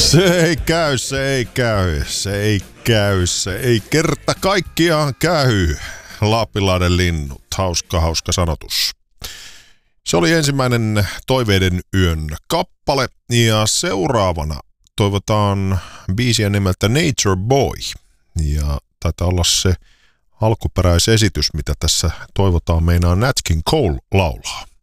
Se ei kerta kaikkiaan käy. Lappilahden linnut, hauska sanotus. Se oli ensimmäinen Toiveiden yön kappale ja seuraavana toivotaan biisiä nimeltä Nature Boy. Ja taitaa olla se alkuperäisesitys, mitä tässä toivotaan meinaa Nat King Cole laulaa.